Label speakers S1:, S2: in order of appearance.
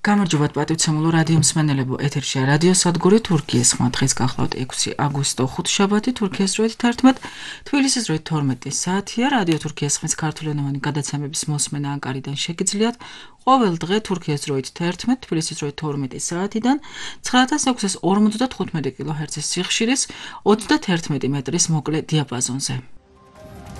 S1: გამარჯობათ პატივცემულო რადიო მსმენელებო, ეთერშია რადიო სადგური თურქიის ხმა დღეს გახლავთ 6 აგვისტო ხუთშაბათი თურქიის დროით 11 თბილისის დროით 12 საათია რადიო თურქიის ხმის ქართულენოვანი გადაცემების მოსმენა ანკარიდან შეგიძლიათ ყოველ დღე თურქიის დროით 11 თბილისის დროით 12 საათიდან 9645 კილოჰერცის სიხშირის 31 მეტრის მოკლე დიაპაზონზე